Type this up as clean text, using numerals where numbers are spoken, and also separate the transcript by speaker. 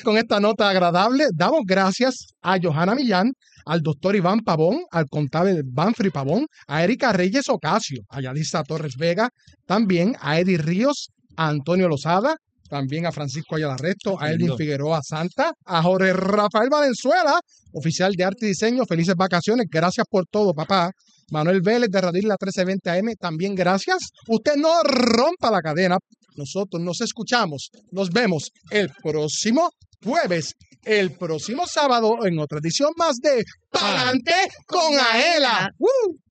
Speaker 1: con esta nota agradable, damos gracias a Johanna Millán, al doctor Iván Pavón, al contable Banfri Pavón, a Erika Reyes Ocasio, a Yalisa Torres Vega, también a Eddie Ríos, a Antonio Lozada, también a Francisco Ayala Resto, a Elvin Figueroa Santa, a Jorge Rafael Valenzuela, oficial de arte y diseño, felices vacaciones, gracias por todo, papá. Manuel Vélez de Radio Isla 1320 AM, también gracias. Usted no rompa la cadena. Nosotros nos escuchamos, nos vemos el próximo jueves, el próximo sábado en otra edición más de Pa'lante con Aela.